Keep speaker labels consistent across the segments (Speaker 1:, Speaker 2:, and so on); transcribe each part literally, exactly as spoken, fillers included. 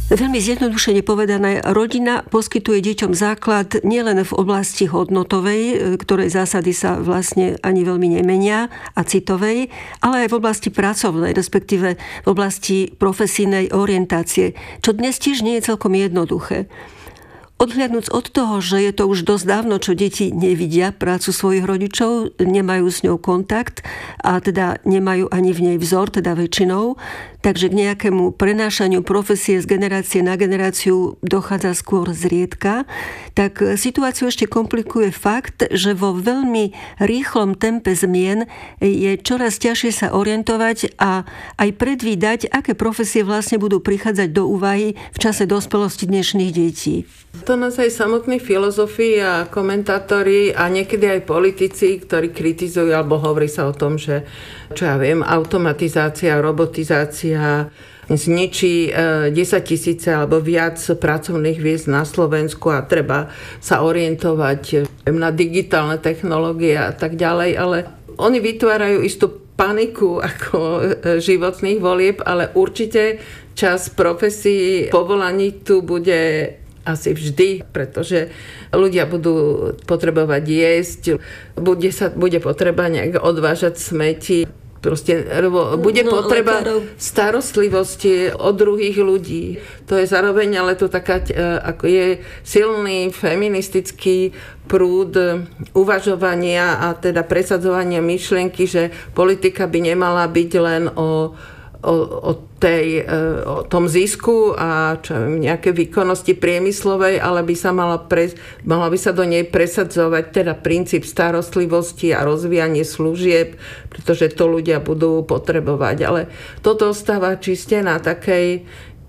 Speaker 1: Veľmi zjednodušene povedané, rodina poskytuje deťom základ nielen v oblasti hodnotovej, ktorej zásady sa vlastne ani veľmi nemenia, a citovej, ale aj v oblasti pracovnej, respektíve v oblasti profesijnej orientácie, čo dnes tiež nie je celkom jednoduché. Odhľadnúc od toho, že je to už dosť dávno, čo deti nevidia prácu svojich rodičov, nemajú s ňou kontakt a teda nemajú ani v nej vzor, teda väčšinou, takže k nejakému prenášaniu profesie z generácie na generáciu dochádza skôr zriedka, tak situáciu ešte komplikuje fakt, že vo veľmi rýchlom tempe zmien je čoraz ťažšie sa orientovať a aj predvídať, aké profesie vlastne budú prichádzať do úvahy v čase dospelosti dnešných detí.
Speaker 2: To nás aj samotní filozofi a komentátori a niekedy aj politici, ktorí kritizujú alebo hovorí sa o tom, že čo ja viem, automatizácia, robotizácia zničí desaťtisíce alebo viac pracovných miest na Slovensku a treba sa orientovať na digitálne technológie a tak ďalej, ale oni vytvárajú istú paniku ako životných volieb, ale určite čas profesí, povolaní tu bude asi vždy, pretože ľudia budú potrebovať jesť, bude, sa, bude potreba nejak odvážať smeti, proste bude no, potreba lekárov. Starostlivosti od druhých ľudí. To je zároveň ale to taká, ako je silný feministický prúd uvažovania a teda presadzovania myšlienky, že politika by nemala byť len o O, o, tej, o tom zisku a čo viem, nejaké výkonnosti priemyslovej, ale by sa mala, pre, mala by sa do nej presadzovať teda princíp starostlivosti a rozvíjanie služieb, pretože to ľudia budú potrebovať. Ale toto ostáva čiste na takej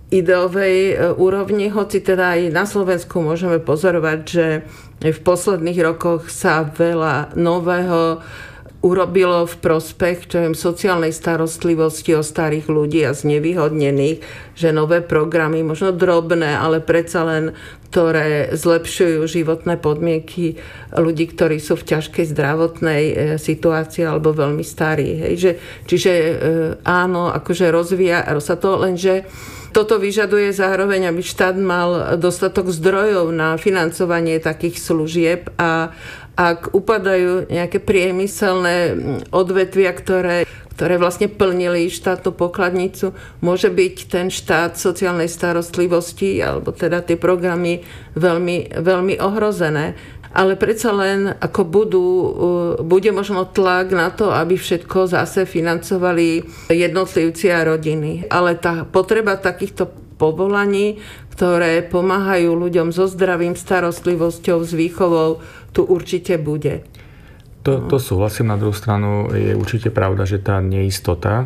Speaker 2: ideovej úrovni, hoci teda aj na Slovensku môžeme pozorovať, že v posledných rokoch sa veľa nového urobilo v prospech, čo viem, sociálnej starostlivosti o starých ľudí a znevýhodnených, že nové programy, možno drobné, ale predsa len, ktoré zlepšujú životné podmienky ľudí, ktorí sú v ťažkej zdravotnej situácii alebo veľmi starí. Hej. Že, čiže áno, akože rozvíja sa to, lenže toto vyžaduje zároveň, aby štát mal dostatok zdrojov na financovanie takých služieb a ak upadajú nejaké priemyselné odvetvia, ktoré, ktoré vlastne plnili štátnu pokladnicu, môže byť ten štát sociálnej starostlivosti alebo teda tie programy veľmi, veľmi ohrozené. Ale predsa len ako budú, bude možno tlak na to, aby všetko zase financovali jednotlivci a rodiny. Ale tá potreba takýchto povolaní, ktoré pomáhajú ľuďom so zdravím, starostlivosťou, s výchovou, tu určite bude.
Speaker 3: To, to súhlasím. Na druhú stranu je určite pravda, že tá neistota,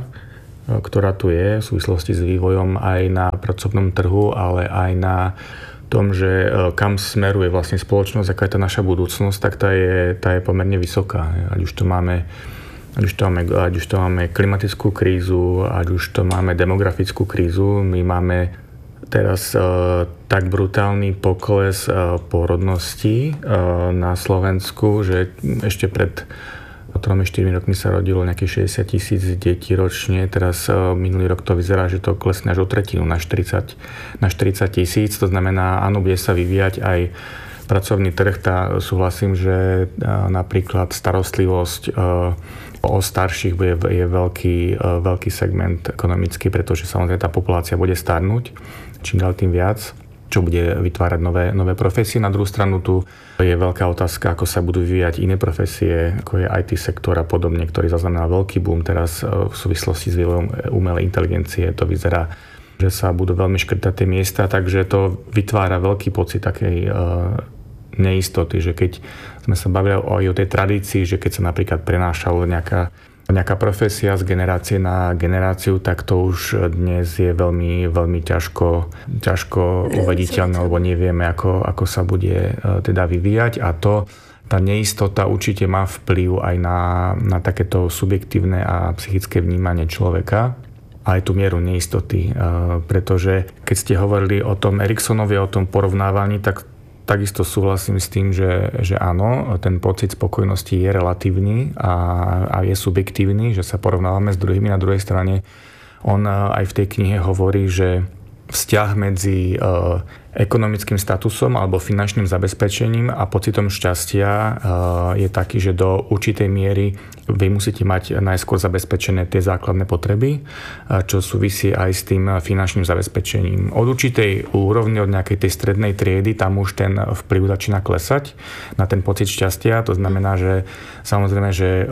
Speaker 3: ktorá tu je v súvislosti s vývojom aj na pracovnom trhu, ale aj na tom, že kam smeruje vlastne spoločnosť, aká je tá naša budúcnosť, tak tá je, tá je pomerne vysoká. Ať už to máme Ať už, to máme, ať už to máme klimatickú krízu, ať už to máme demografickú krízu. My máme teraz e, tak brutálny pokles e, pôrodnosti e, na Slovensku, že ešte pred tromi štyrmi rokmi sa rodilo nejakých šesťdesiat tisíc detí ročne. Teraz e, minulý rok to vyzerá, že to klesne až o tretinu na štyridsať tisíc. To znamená, áno, bude sa vyvíjať aj pracovný trh. Tá, súhlasím, že e, napríklad starostlivosť e, o starších bude, je veľký, veľký segment ekonomický, pretože samozrejme tá populácia bude starnúť čím ďalej tým viac, čo bude vytvárať nové, nové profesie. Na druhú stranu tu je veľká otázka, ako sa budú vyvíjať iné profesie, ako je í té sektor a podobne, ktorý zaznamenal veľký boom teraz v súvislosti s vývojom umelej inteligencie. To vyzerá, že sa budú veľmi škrtať tie miesta, takže to vytvára veľký pocit takej neistoty, že keď sme sa bavili o, o tej tradícii, že keď sa napríklad prenášala nejaká, nejaká profesia z generácie na generáciu, tak to už dnes je veľmi, veľmi ťažko, ťažko uvediteľné, lebo nevieme, ako, ako sa bude teda vyvíjať a to, tá neistota určite má vplyv aj na, na takéto subjektívne a psychické vnímanie človeka. Aj tú mieru neistoty, pretože keď ste hovorili o tom Eriksonovi, o tom porovnávaní, tak takisto súhlasím s tým, že, že áno, ten pocit spokojnosti je relatívny a, a je subjektívny, že sa porovnávame s druhými. Na druhej strane on aj v tej knihe hovorí, že vzťah vzťah medzi ekonomickým statusom alebo finančným zabezpečením a pocitom šťastia je taký, že do určitej miery vy musíte mať najskôr zabezpečené tie základné potreby, čo súvisí aj s tým finančným zabezpečením. Od určitej úrovne, od nejakej tej strednej triedy, tam už ten vplyv začína klesať na ten pocit šťastia. To znamená, že samozrejme, že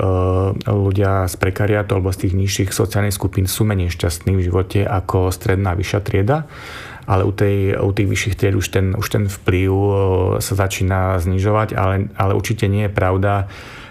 Speaker 3: ľudia z prekariátu alebo z tých nižších sociálnych skupín sú menej šťastní v živote ako stredná vyššia trieda. Ale u, tej, u tých vyšších tried už ten, už ten vplyv sa začína znižovať, ale, ale určite nie je pravda,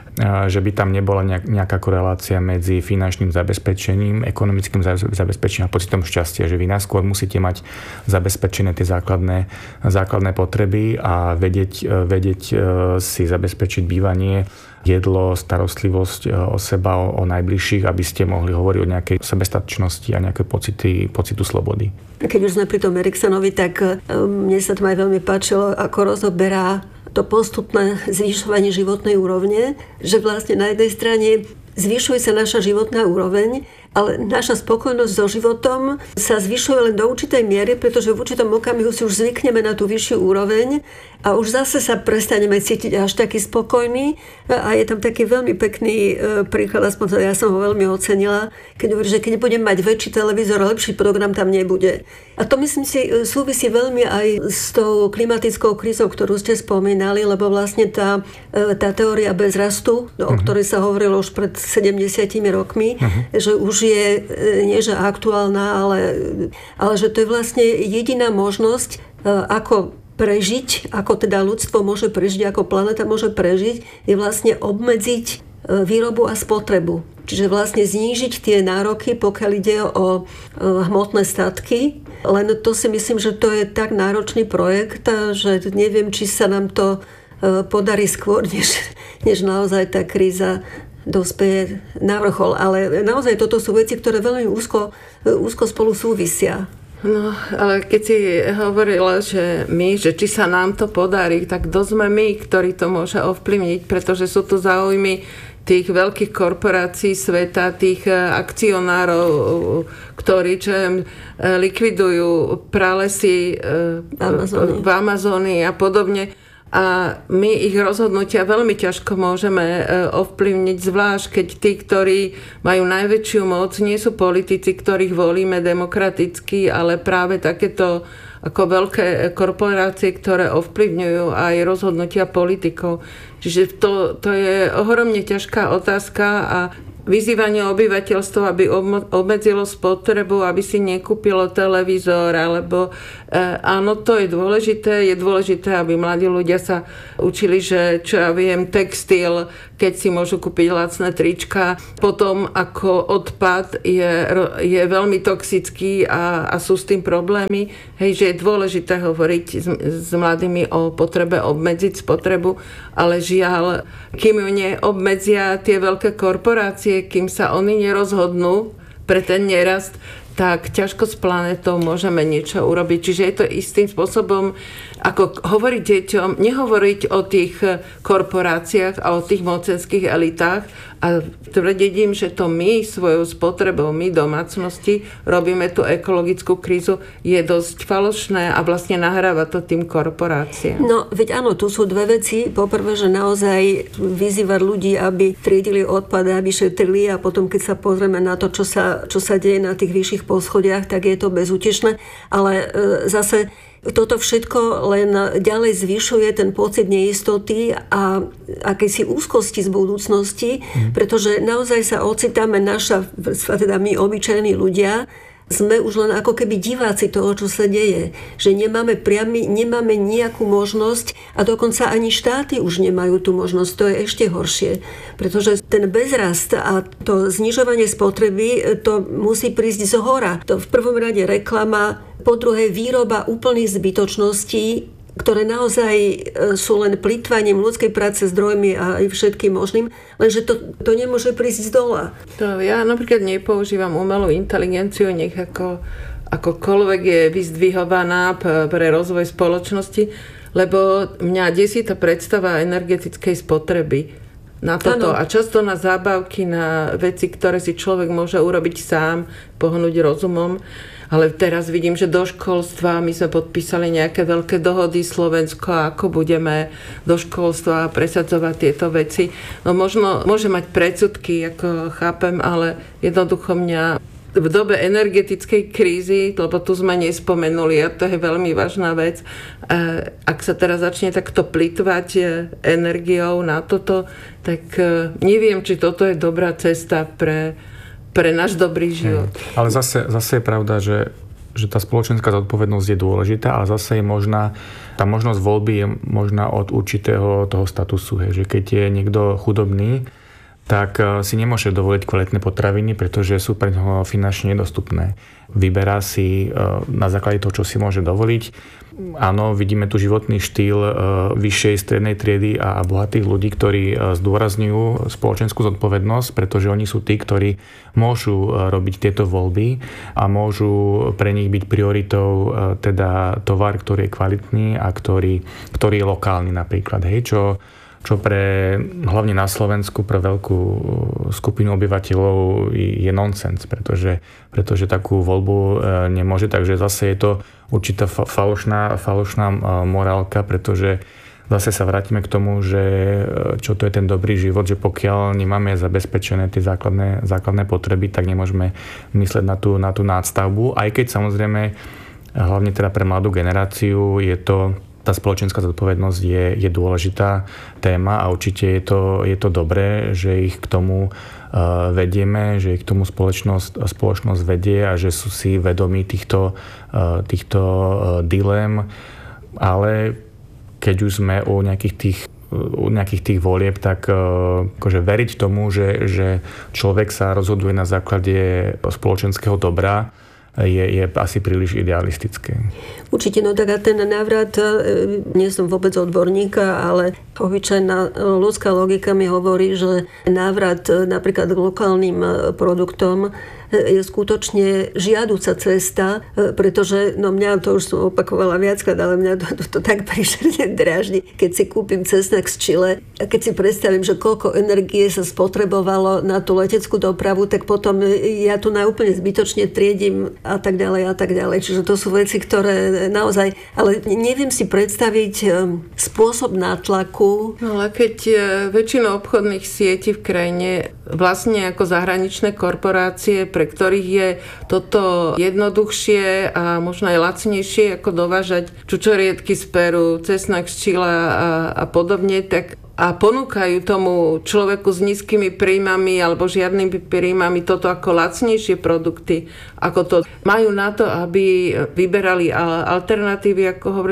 Speaker 3: že by tam nebola nejaká korelácia medzi finančným zabezpečením, ekonomickým zabezpečením a pocitom šťastia, že vy najskôr musíte mať zabezpečené tie základné, základné potreby a vedieť, vedieť si zabezpečiť bývanie, jedlo, starostlivosť o seba, o, o najbližších, aby ste mohli hovoriť o nejakej sebestačnosti a nejaké pocity, pocitu slobody.
Speaker 1: Keď už sme pri tom Erikssonovi, tak mne sa to aj veľmi páčilo, ako rozoberá to postupné zvyšovanie životnej úrovne, že vlastne na jednej strane zvyšuje sa naša životná úroveň, ale naša spokojnosť so životom sa zvyšuje len do určitej miery, pretože v určitom okamihu si už zvykneme na tú vyššiu úroveň a už zase sa prestaneme cítiť až taký spokojný. A je tam taký veľmi pekný príklad, aspoň ja som ho veľmi ocenila, keď hovorí, že keď budem mať väčší televízor, lepší program tam nebude. A to myslím si súvisí veľmi aj s tou klimatickou krízou, ktorú ste spomínali, lebo vlastne tá, tá teória bezrastu, uh-huh. o ktorej sa hovorilo už pred sedemdesiatimi rokmi, uh-huh. že už je nie že aktuálna, ale, ale že to je vlastne jediná možnosť, ako prežiť, ako teda ľudstvo môže prežiť, ako planéta môže prežiť, je vlastne obmedziť výrobu a spotrebu. Čiže vlastne znížiť tie nároky, pokiaľ ide o hmotné statky. Len to si myslím, že to je tak náročný projekt, že neviem, či sa nám to podarí skôr, než, než naozaj tá kríza dospeje na vrchol. Ale naozaj toto sú veci, ktoré veľmi úzko, úzko spolu súvisia.
Speaker 2: No, ale keď si hovorila, že my, že či sa nám to podarí, tak kto sme my, ktorí to môže ovplyvniť, pretože sú tu záujmy tých veľkých korporácií sveta, tých akcionárov, ktorí čo likvidujú pralesy v Amazónii a podobne. A my ich rozhodnutia veľmi ťažko môžeme ovplyvniť, zvlášť keď tí, ktorí majú najväčšiu moc, nie sú politici, ktorých volíme demokraticky, ale práve takéto ako veľké korporácie, ktoré ovplyvňujú aj rozhodnutia politikov. Čiže to, to je ohromne ťažká otázka a vyzývanie obyvateľstva, aby obmedzilo spotrebu, aby si nekúpilo televízor, alebo e, áno, to je dôležité. Je dôležité, aby mladí ľudia sa učili, že čo ja viem, textil, keď si môžu kúpiť lacné trička. Potom ako odpad je, je veľmi toxický a, a sú s tým problémy. Hej, že je dôležité hovoriť s, s mladými o potrebe obmedziť spotrebu, ale žiaľ, kým ju neobmedzia tie veľké korporácie, kým sa oni nerozhodnú pre ten nerast, tak ťažko s planetou môžeme niečo urobiť. Čiže je to istým spôsobom, ako hovoriť deťom, nehovoriť o tých korporáciách a o tých mocenských elitách a tvrdiť im, že to my svojou spotrebou, my domácnosti robíme tú ekologickú krízu, je dosť falošné a vlastne nahráva to tým korporáciám.
Speaker 1: No, veď áno, tu sú dve veci. Poprvé, že naozaj vyzývať ľudí, aby triedili odpad, aby šetrili a potom, keď sa pozrieme na to, čo sa, čo sa deje na tých vyšších poschodiach, tak je to bezútešné. Ale e, zase toto všetko len ďalej zvyšuje ten pocit neistoty a akési úzkosti z budúcnosti, mm. pretože naozaj sa ocitáme naša, teda my obyčajní ľudia, sme už len ako keby diváci toho, čo sa deje. Že nemáme priamy, nemáme nejakú možnosť a dokonca ani štáty už nemajú tú možnosť. To je ešte horšie. Pretože ten bezrast a to znižovanie spotreby, to musí prísť z hora. To v prvom rade reklama, po druhé výroba úplných zbytočností, ktoré naozaj sú len plýtvaním ľudskej práce zdrojmi a aj všetkým možným, lenže to, to nemôže prísť z dola.
Speaker 2: To ja napríklad nepoužívam umelú inteligenciu, nech ako, akokoľvek je vyzdvihovaná pre rozvoj spoločnosti, lebo mňa desí tá predstava energetickej spotreby. na toto.
Speaker 1: Ano.
Speaker 2: A často na zábavky, na veci, ktoré si človek môže urobiť sám, pohnúť rozumom. Ale teraz vidím, že do školstva my sme podpísali nejaké veľké dohody Slovensko, ako budeme do školstva presadzovať tieto veci. No možno môže mať predsudky, ako chápem, ale jednoducho mňa v dobe energetickej krízy, lebo tu sme nespomenuli, a to je veľmi vážna vec, ak sa teraz začne takto plytvať energiou na toto, tak neviem, či toto je dobrá cesta pre pre náš dobrý život.
Speaker 3: Hmm. Ale zase, zase je pravda, že, že tá spoločenská zodpovednosť je dôležitá, ale zase je možná, tá možnosť voľby je možná od určitého toho statusu. Hej, že keď je niekto chudobný, tak si nemôže dovoliť kvalitné potraviny, pretože sú pre neho finančne nedostupné. Vyberá si na základe toho, čo si môže dovoliť. Áno, vidíme tu životný štýl vyššej strednej triedy a bohatých ľudí, ktorí zdôrazňujú spoločenskú zodpovednosť, pretože oni sú tí, ktorí môžu robiť tieto voľby a môžu pre nich byť prioritou teda tovar, ktorý je kvalitný a ktorý, ktorý je lokálny napríklad. Hej, čo čo pre, hlavne na Slovensku, pre veľkú skupinu obyvateľov je nonsens, pretože, pretože takú voľbu nemôže. Takže zase je to určitá falošná, falošná morálka, pretože zase sa vrátime k tomu, že čo to je ten dobrý život, že pokiaľ nemáme zabezpečené tie základné, základné potreby, tak nemôžeme mysleť na tú, na tú nástavbu. Aj keď samozrejme, hlavne teda pre mladú generáciu, je to tá spoločenská zodpovednosť je, je dôležitá téma a určite je to, je to dobré, že ich k tomu uh, vedieme, že ich k tomu spoločnosť, spoločnosť vedie a že sú si vedomí týchto, uh, týchto uh, dilem. Ale keď už sme u nejakých tých, u nejakých tých volieb, tak uh, akože veriť tomu, že, že človek sa rozhoduje na základe spoločenského dobra, Je, je asi príliš idealistické.
Speaker 1: Určite, no tak a ten návrat, nie som vôbec odborníka, ale obyčajná ľudská logika mi hovorí, že návrat napríklad k lokálnym produktom je skutočne žiaduca cesta, pretože, no mňa to už som opakovala viackrát, ale mňa to, to, to tak príšerne dráždi, keď si kúpim cesnak z Chile a keď si predstavím, že koľko energie sa spotrebovalo na tú leteckú dopravu, tak potom ja tu na úplne zbytočne triedím a tak ďalej a tak ďalej. Čiže to sú veci, ktoré naozaj, ale neviem si predstaviť spôsob nátlaku.
Speaker 2: No ale keď väčšina obchodných sietí v krajine vlastne ako zahraničné korporácie, pre ktorých je toto jednoduchšie a možno aj lacnejšie ako dovážať čučoriedky z Peru, cesnak z Chile a, a podobne, tak a ponúkajú tomu človeku s nízkymi príjmami alebo žiadnymi príjmami toto ako lacnejšie produkty, ako to majú na to, aby vyberali alternatívy, ako hovorili